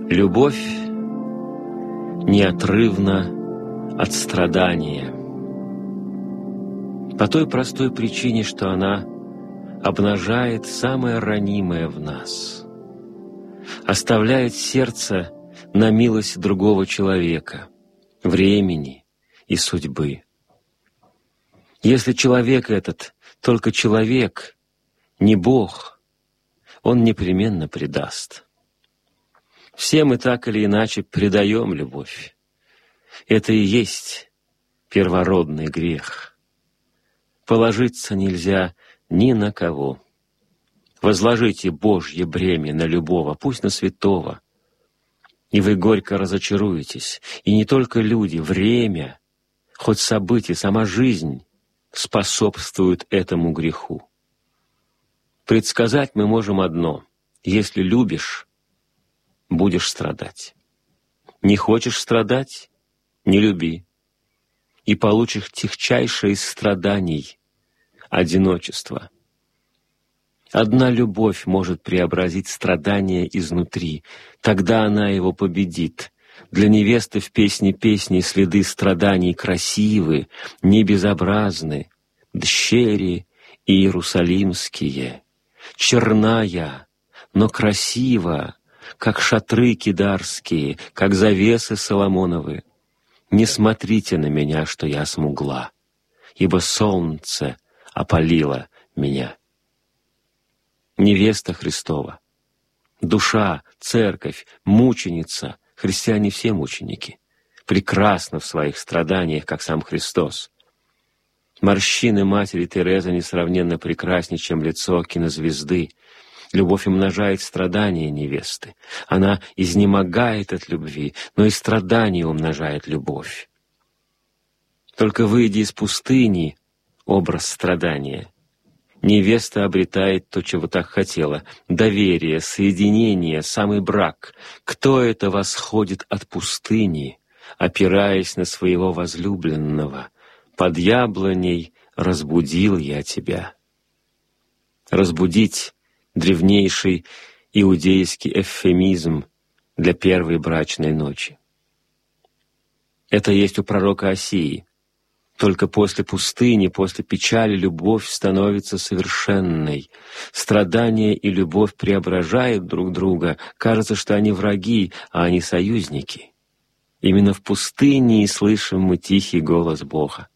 Любовь неотрывна от страдания. По той простой причине, что она обнажает самое ранимое в нас, оставляет сердце на милость другого человека, времени и судьбы. Если человек этот только человек, не Бог, он непременно предаст. Все мы так или иначе предаем любовь. Это и есть первородный грех. Положиться нельзя ни на кого. Возложите Божье бремя на любого, пусть на святого, и вы горько разочаруетесь. И не только люди, время, хоть события, сама жизнь способствуют этому греху. Предсказать мы можем одно: если любишь, будешь страдать. Не хочешь страдать — не люби, и получишь тягчайшее из страданий — одиночество. Одна любовь может преобразить страдания изнутри, тогда она его победит. Для невесты в песне песни следы страданий красивы, не безобразны, дщери иерусалимские. Черная, но красива, как шатры кидарские, как завесы Соломоновы. Не смотрите на меня, что я смугла, ибо солнце опалило меня. Невеста Христова, душа, церковь, мученица, христиане все мученики, прекрасна в своих страданиях, как сам Христос. Морщины матери Терезы несравненно прекраснее, чем лицо кинозвезды. Любовь умножает страдания невесты. Она изнемогает от любви, но и страдания умножает любовь. Только выйдя из пустыни, образ страдания, невеста обретает то, чего так хотела — доверие, соединение, самый брак. Кто это восходит от пустыни, опираясь на своего возлюбленного? Под яблоней разбудил я тебя. Разбудить — древнейший иудейский эвфемизм для первой брачной ночи. Это есть у пророка Осии. Только после пустыни, после печали любовь становится совершенной. Страдания и любовь преображают друг друга. Кажется, что они враги, а они союзники. Именно в пустыне и слышим мы тихий голос Бога.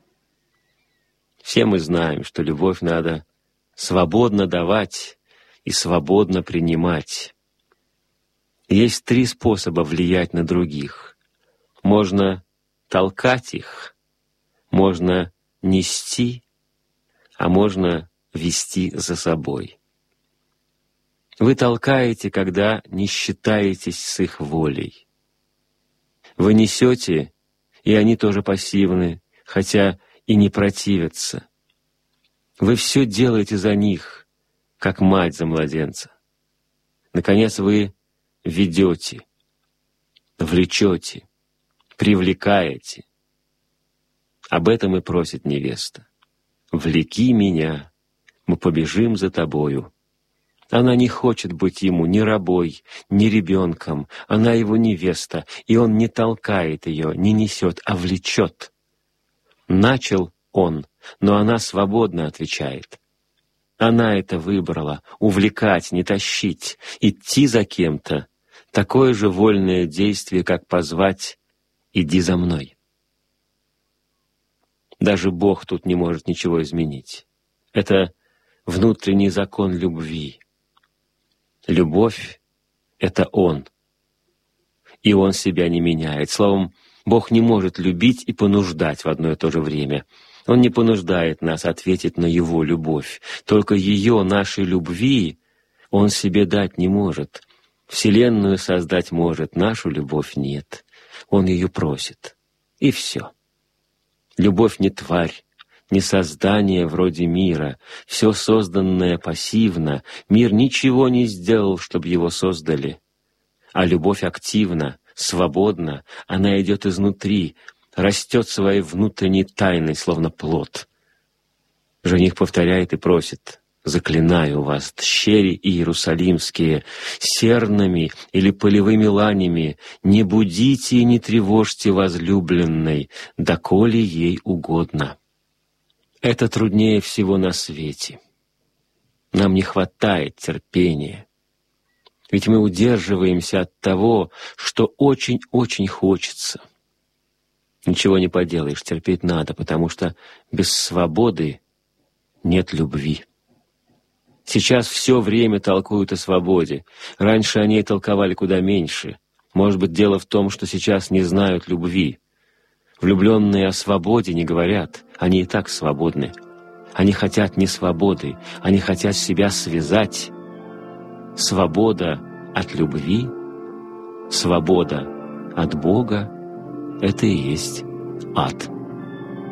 Все мы знаем, что любовь надо свободно давать и свободно принимать. Есть 3 способа влиять на других. Можно толкать их, можно нести, а можно вести за собой. Вы толкаете, когда не считаетесь с их волей. Вы несете, и они тоже пассивны, хотя и не противятся. Вы все делаете за них, как мать за младенца. Наконец, вы ведете, влечете, привлекаете. Об этом и просит невеста. «Влеки меня, мы побежим за тобою». Она не хочет быть ему ни рабой, ни ребенком. Она его невеста, и он не толкает ее, не несет, а влечет. Начал он, но она свободно отвечает. Она это выбрала — увлекать, не тащить, идти за кем-то. Такое же вольное действие, как позвать «иди за мной». Даже Бог тут не может ничего изменить. Это внутренний закон любви. Любовь — это Он. И Он себя не меняет. Словом, Бог не может любить и понуждать в одно и то же время. Он не понуждает нас ответить на Его любовь. Только ее, нашей любви, Он себе дать не может. Вселенную создать может, нашу любовь нет. Он ее просит. И все. Любовь не тварь, не создание вроде мира. Все созданное пассивно. Мир ничего не сделал, чтобы его создали. А любовь активна, свободна. Она идет изнутри, растет своей внутренней тайной, словно плод. Жених повторяет и просит: Заклинаю вас, дщери иерусалимские, сернами или полевыми ланями, не будите и не тревожьте возлюбленной, доколе ей угодно. Это труднее всего на свете. Нам не хватает терпения. Ведь мы удерживаемся от того, что очень-очень хочется. Ничего не поделаешь, терпеть надо, потому что без свободы нет любви. Сейчас все время толкуют о свободе. Раньше они толковали куда меньше. Может быть, дело в том, что сейчас не знают любви. Влюбленные о свободе не говорят. Они и так свободны. Они хотят не свободы. Они хотят себя связать. Свобода от любви, свобода от Бога — это и есть ад.